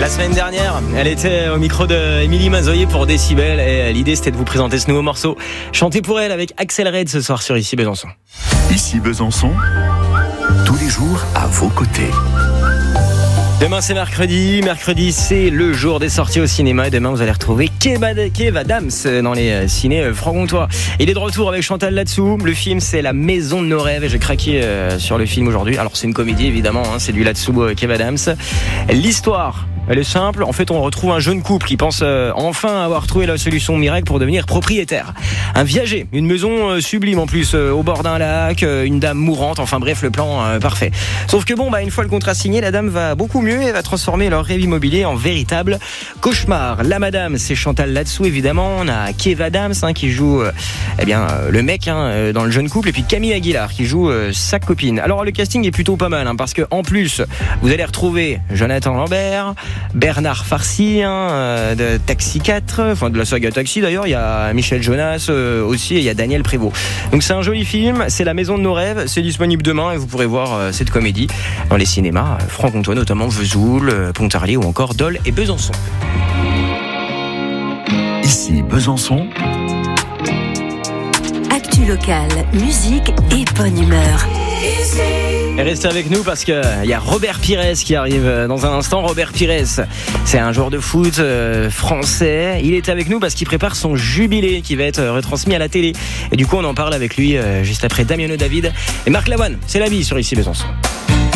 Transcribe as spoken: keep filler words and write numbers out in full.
La semaine dernière, elle était au micro de Émilie Mazoyer pour Décibel et l'idée c'était de vous présenter ce nouveau morceau chanté pour elle avec Axel Red ce soir sur Ici Besançon. Ici Besançon, tous les jours à vos côtés. Demain c'est mercredi, mercredi c'est le jour des sorties au cinéma et demain vous allez retrouver Kev Adams dans les ciné franc-comtois. Il est de retour avec Chantal Latsou, le film c'est La Maison de nos rêves et j'ai craqué sur le film aujourd'hui. Alors c'est une comédie évidemment, hein, c'est du Latsou, Kev Adams. L'histoire, elle est simple, en fait on retrouve un jeune couple qui pense euh, enfin avoir trouvé la solution miracle pour devenir propriétaire. Un viager, une maison euh, sublime en plus, euh, au bord d'un lac, euh, une dame mourante, enfin bref le plan euh, parfait. Sauf que bon, bah une fois le contrat signé, la dame va beaucoup mieux et va transformer leur rêve immobilier en véritable cauchemar. La madame, c'est Chantal Latsou évidemment, on a Kev Adams hein, qui joue euh, eh bien, euh, le mec hein, euh, dans le jeune couple et puis Camille Aguilar qui joue euh, sa copine. Alors le casting est plutôt pas mal hein, parce que en plus vous allez retrouver Jonathan Lambert, Bernard Farcy hein, euh, de Taxi quatre, enfin de la saga Taxi d'ailleurs, il y a Michel Jonas euh, aussi et il y a Daniel Prévost. Donc c'est un joli film, c'est La Maison de nos rêves, c'est disponible demain et vous pourrez voir euh, cette comédie dans les cinémas euh, franc-comtois, notamment Vesoul, euh, Pontarlier ou encore Dole et Besançon. Ici Besançon. Actu locale, musique et bonne humeur. Et restez avec nous parce qu'il y a Robert Pires qui arrive dans un instant. Robert Pires, c'est un joueur de foot euh, français. Il est avec nous parce qu'il prépare son jubilé qui va être retransmis à la télé. Et du coup, on en parle avec lui euh, juste après Damiano David et Marc Lavoine. C'est la vie sur Ici Besançon.